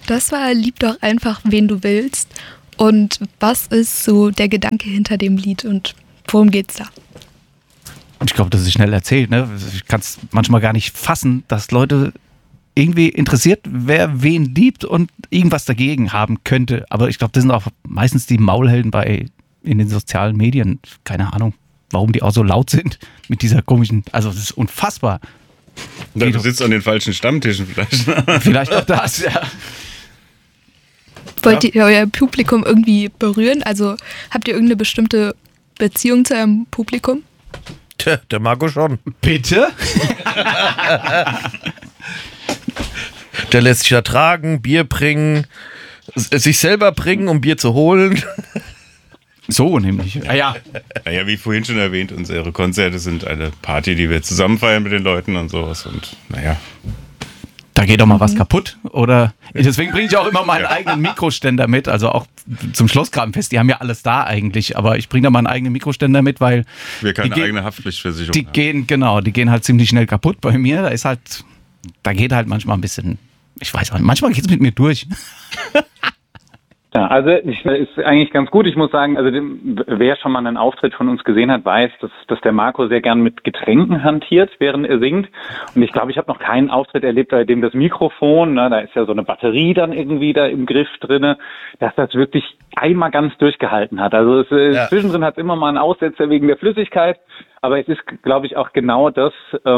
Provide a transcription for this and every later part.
Das war Lieb doch einfach, wen du willst. Und was ist so der Gedanke hinter dem Lied und worum geht's da? Ich glaube, das ist schnell erzählt. Ne? Ich kann es manchmal gar nicht fassen, dass Leute irgendwie interessiert, wer wen liebt und irgendwas dagegen haben könnte. Aber ich glaube, das sind auch meistens die Maulhelden in den sozialen Medien. Keine Ahnung, warum die auch so laut sind mit dieser komischen, also das ist unfassbar. Ja, du sitzt an den falschen Stammtischen vielleicht. Vielleicht auch das, ja. Wollt ihr euer Publikum irgendwie berühren? Also habt ihr irgendeine bestimmte Beziehung zu eurem Publikum? Tja, der Marco schon. Bitte? Der lässt sich da tragen, Bier bringen, sich selber bringen, um Bier zu holen. So nämlich. Ja. Naja, wie vorhin schon erwähnt, unsere Konzerte sind eine Party, die wir zusammen feiern mit den Leuten und sowas. Und naja. Da geht doch mal was kaputt. Oder deswegen bringe ich auch immer meinen eigenen Mikroständer mit. Also auch zum Schlossgrabenfest. Die haben ja alles da eigentlich. Aber ich bringe da meinen eigenen Mikroständer mit, weil wir keine eigene Haftpflichtversicherung haben. Die gehen halt ziemlich schnell kaputt bei mir. Da geht halt manchmal ein bisschen, ich weiß auch nicht, manchmal geht es mit mir durch. Ja, also ist eigentlich ganz gut. Ich muss sagen, also wer schon mal einen Auftritt von uns gesehen hat, weiß, dass der Marco sehr gern mit Getränken hantiert, während er singt. Und ich glaube, ich habe noch keinen Auftritt erlebt, bei dem das Mikrofon, da ist ja so eine Batterie dann irgendwie da im Griff drinne, dass das wirklich einmal ganz durchgehalten hat. Also zwischendrin hat es immer mal einen Aussetzer wegen der Flüssigkeit, aber es ist, glaube ich, auch genau das,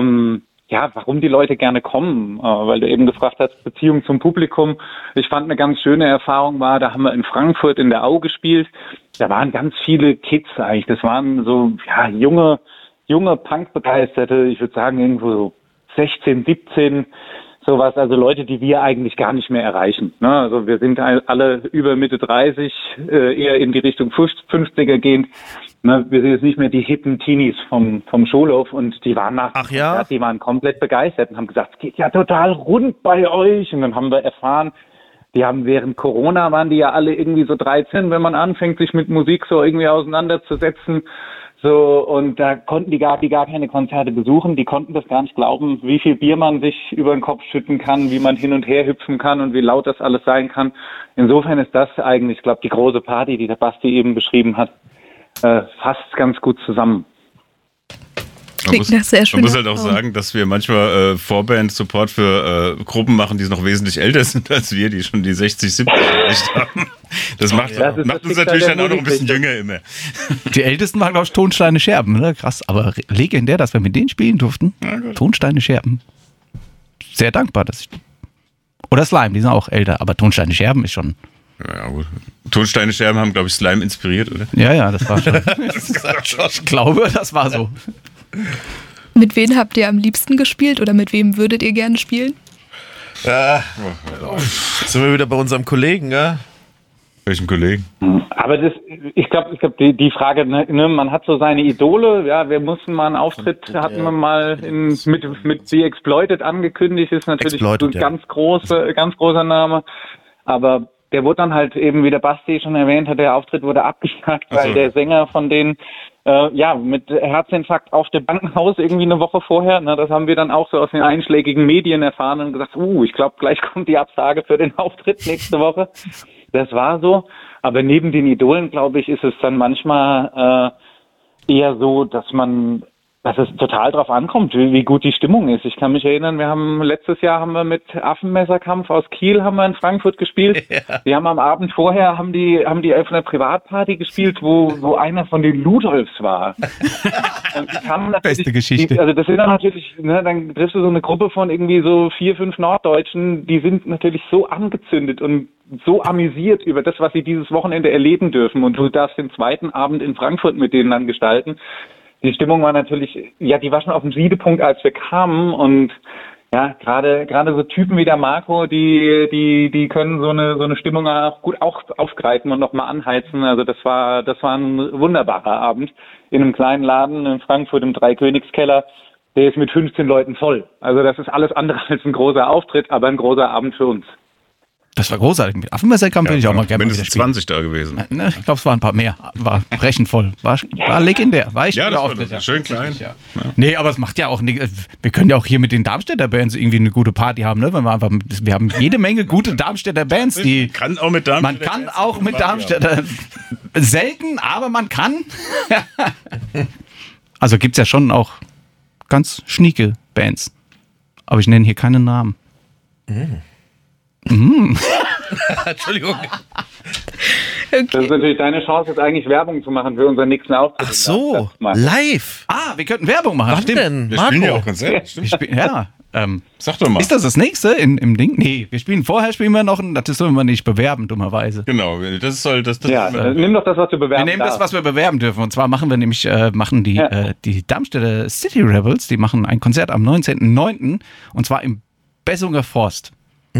warum die Leute gerne kommen, weil du eben gefragt hast, Beziehung zum Publikum. Ich fand eine ganz schöne Erfahrung da haben wir in Frankfurt in der Au gespielt. Da waren ganz viele Kids eigentlich. Das waren so, junge Punk-Begeisterte. Ich würde sagen irgendwo so 16, 17, sowas. Also Leute, die wir eigentlich gar nicht mehr erreichen. Ne? Also wir sind alle über Mitte 30, eher in die Richtung 50er gehend. Ne, wir sind jetzt nicht mehr die hippen Teenies vom Schulhof und die waren die waren komplett begeistert und haben gesagt, es geht ja total rund bei euch. Und dann haben wir erfahren, die haben während Corona waren die ja alle irgendwie so 13, wenn man anfängt, sich mit Musik so irgendwie auseinanderzusetzen. So, und da konnten die gar keine Konzerte besuchen. Die konnten das gar nicht glauben, wie viel Bier man sich über den Kopf schütten kann, wie man hin und her hüpfen kann und wie laut das alles sein kann. Insofern ist das eigentlich, ich glaube, die große Party, die der Basti eben beschrieben hat, fasst ganz gut zusammen. Man muss halt auch sagen, dass wir manchmal Vorband-Support für Gruppen machen, die noch wesentlich älter sind als wir, die schon die 60, 70 erreicht haben. Das macht uns natürlich dann auch noch ein bisschen jünger immer. Die Ältesten waren, glaube ich, Tonsteine Scherben. Ne? Krass, aber legendär, dass wir mit denen spielen durften. Tonsteine Scherben. Sehr dankbar. Oder Slime, die sind auch älter, aber Tonsteine Scherben ist schon... Ja, gut. Tonsteine Scherben haben, glaube ich, Slime inspiriert, oder? Ja, das war schon. Ich glaube, das war so. Mit wem habt ihr am liebsten gespielt oder mit wem würdet ihr gerne spielen? Sind wir wieder bei unserem Kollegen, ja? Welchen Kollegen? Aber ich glaube, die Frage, ne, man hat so seine Idole, wir mussten mal einen Auftritt, hatten wir mal mit The Exploited angekündigt, ist natürlich ein ganz großer Name, aber der wurde dann halt eben, wie der Basti schon erwähnt hat, der Auftritt wurde abgesagt, weil der Sänger von denen mit Herzinfarkt auf dem Krankenhaus irgendwie eine Woche vorher, das haben wir dann auch so aus den einschlägigen Medien erfahren und gesagt, ich glaube, gleich kommt die Absage für den Auftritt nächste Woche. Das war so, aber neben den Idolen, glaube ich, ist es dann manchmal eher so, dass es total drauf ankommt, wie gut die Stimmung ist. Ich kann mich erinnern, letztes Jahr haben wir mit Affenmesserkampf aus Kiel haben wir in Frankfurt gespielt. Ja. Wir haben am Abend vorher haben die auf einer Privatparty gespielt, wo einer von den Ludolfs war. Beste Geschichte. Also das sind dann natürlich, dann triffst du so eine Gruppe von irgendwie so 4, 5 Norddeutschen, die sind natürlich so angezündet und so amüsiert über das, was sie dieses Wochenende erleben dürfen. Und du darfst den zweiten Abend in Frankfurt mit denen dann gestalten. Die Stimmung war natürlich, die war schon auf dem Siedepunkt, als wir kamen und gerade so Typen wie der Marco, die können so eine Stimmung auch gut aufgreifen und nochmal anheizen. Also das war ein wunderbarer Abend in einem kleinen Laden in Frankfurt im Dreikönigskeller. Der ist mit 15 Leuten voll. Also das ist alles andere als ein großer Auftritt, aber ein großer Abend für uns. Das war großartig. Mit Affenmesserkampf würde ich auch mal gerne mindestens 20 da gewesen. Ne, ich glaube, es waren ein paar mehr. War brechend voll. War legendär. War echt Ja, das Auftritt, war schön klein. Ja. Nee, aber es macht ja auch nicht. Wir können ja auch hier mit den Darmstädter Bands irgendwie eine gute Party haben, ne? Wir haben jede Menge gute Darmstädter Bands, die. Man kann auch mit Darmstädter. Man kann auch mit Darmstädter. Selten, aber man kann. Also gibt es ja schon auch ganz schnieke Bands. Aber ich nenne hier keine Namen. Entschuldigung. Okay. Das ist natürlich deine Chance, jetzt eigentlich Werbung zu machen für unseren nächsten Auftritt. Ach so, live. Wir könnten Werbung machen. Was denn? Wir spielen ja auch Konzert. Sag doch mal. Ist das nächste im Ding? Nee, vorher spielen wir noch, das sollen wir nicht bewerben, dummerweise. Genau, nimm doch das, was du bewerben Wir nehmen das, was wir bewerben dürfen. Und zwar machen wir nämlich, die Darmstädter City Rebels, die machen ein Konzert am 19.09. und zwar im Bessunger Forst.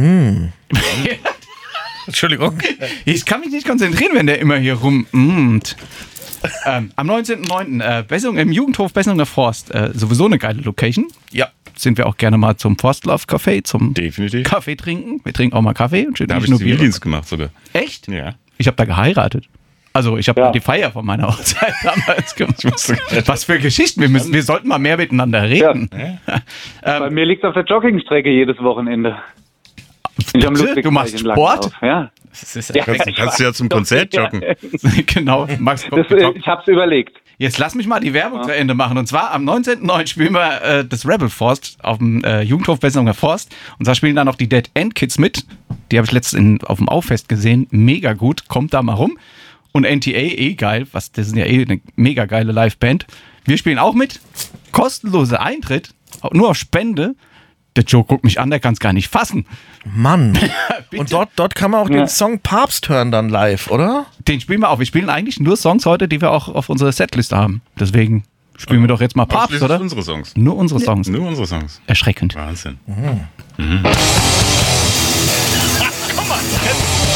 Entschuldigung. Ich kann mich nicht konzentrieren, wenn der immer hier rummt. Am 19.09. Im Jugendhof Bessunger Forst. Sowieso eine geile Location. Ja. Sind wir auch gerne mal zum Forstlove-Café, zum Definitiv. Kaffee trinken. Wir trinken auch mal Kaffee. Und da habe ich Zivildienst gemacht sogar. Echt? Ja. Ich habe da geheiratet. Also ich habe die Feier von meiner Hochzeit damals gemacht. Was für Geschichten. Wir sollten mal mehr miteinander reden. Ja. Bei mir liegt es auf der Joggingstrecke jedes Wochenende. Du machst Sport? Ja. Kannst du ja zum Konzert joggen. Genau. Ich hab's überlegt. Jetzt lass mich mal die Werbung zu Ende machen. Und zwar am 19.09. spielen wir das Rebel Forst auf dem Jugendhof Bessunger Forst. Und da spielen da noch die Dead End Kids mit. Die habe ich letztens auf dem Auffest gesehen. Mega gut. Kommt da mal rum. Und NTA, geil. Das ist ja eine mega geile Liveband. Wir spielen auch mit. Kostenloser Eintritt. Nur auf Spende. Der Joe guckt mich an, der kann es gar nicht fassen. Mann. Und dort kann man auch den Song Papst hören dann live, oder? Den spielen wir auch. Wir spielen eigentlich nur Songs heute, die wir auch auf unserer Setliste haben. Deswegen spielen wir doch jetzt mal Papst, oder? Unsere Songs. Nur unsere Songs. Nur unsere Songs. Erschreckend. Wahnsinn.